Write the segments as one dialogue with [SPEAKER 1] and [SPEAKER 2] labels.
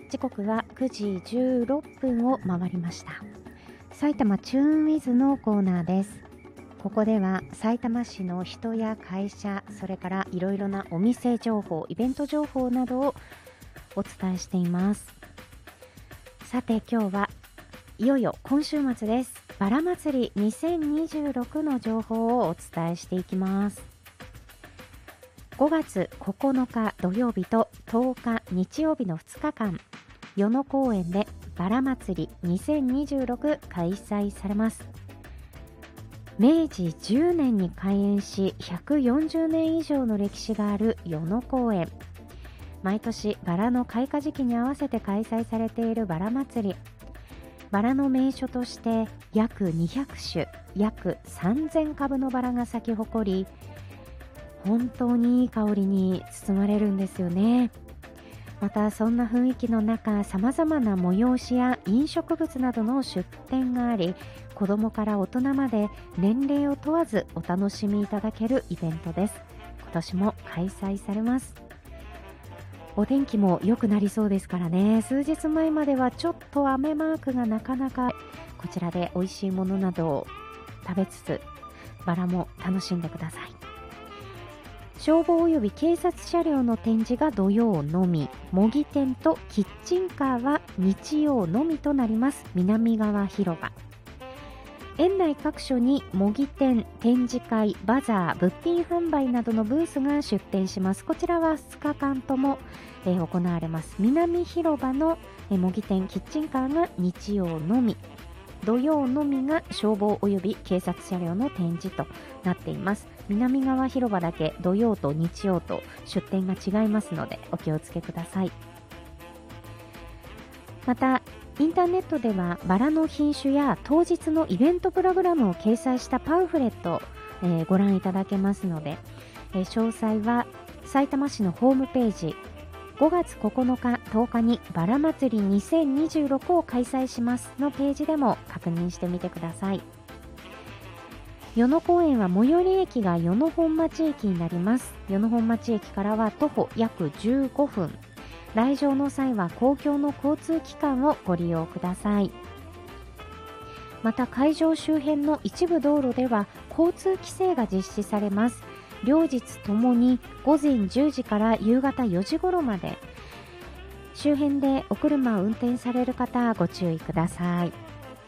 [SPEAKER 1] 時刻は9時16分を回りました。埼玉チューンウィズのコーナーです。ここでは埼玉市の人や会社、それからいろいろなお店情報、イベント情報などをお伝えしています。さて今日はいよいよ今週末です。バラ祭り2026の情報をお伝えしていきます。5月9日土曜日と10日日曜日の2日間、与野公園でバラ祭り2026開催されます。明治10年に開園し140年以上の歴史がある与野公園。毎年バラの開花時期に合わせて開催されているバラ祭り。バラの名所として約200種、約3000株のバラが咲き誇り、本当にいい香りに包まれるんですよね。またそんな雰囲気の中、さまざまな催しや飲食物などの出店があり、子どもから大人まで年齢を問わずお楽しみいただけるイベントです。今年も開催されます。お天気も良くなりそうですからね。数日前まではちょっと雨マークがなかなか、こちらで美味しいものなどを食べつつバラも楽しんでください。消防及び警察車両の展示が土曜のみ、模擬店とキッチンカーは日曜のみとなります。南側広場。園内各所に模擬店、展示会、バザー、物品販売などのブースが出店します。こちらは2日間とも、行われます。南広場の模擬店、キッチンカーが日曜のみ、土曜のみが消防及び警察車両の展示となっています。南側広場だけ土曜と日曜と出店が違いますのでお気をつけください。またインターネットではバラの品種や当日のイベントプログラムを掲載したパンフレット、ご覧いただけますので、詳細はさいたま市のホームページ、5月9日10日にバラ祭り2026を開催しますのページでも確認してみてください。与野公園は最寄り駅が与野本町駅になります。与野本町駅からは徒歩約15分。来場の際は公共の交通機関をご利用ください。また会場周辺の一部道路では交通規制が実施されます。両日ともに午前10時から夕方4時頃まで、周辺でお車を運転される方ご注意ください。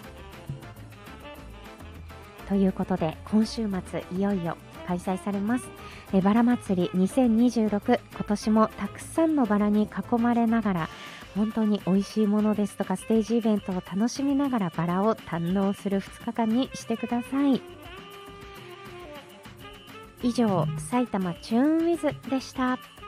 [SPEAKER 1] ということで今週末いよいよ開催されますバラ祭り2026。今年もたくさんのバラに囲まれながら、本当に美味しいものですとかステージイベントを楽しみながらバラを堪能する2日間にしてください。以上、埼玉チューンウィズでした。